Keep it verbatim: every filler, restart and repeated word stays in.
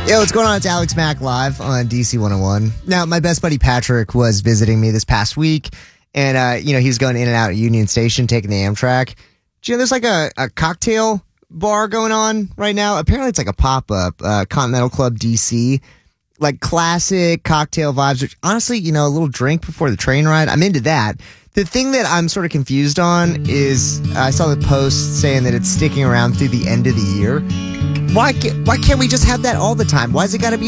Yo, what's going on? It's Alex Mack live on D C one oh one. Now, my best buddy Patrick was visiting me this past week, and, uh, you know, he was going in and out at Union Station, taking the Amtrak. Do you know there's like a, a cocktail bar going on right now? Apparently it's like a pop-up, uh, Continental Club D C, like classic cocktail vibes, which honestly, you know, a little drink before the train ride, I'm into that. The thing that I'm sort of confused on is I saw the post saying that it's sticking around through the end of the year. Why can't, why can't we just have that all the time? Why is it got to be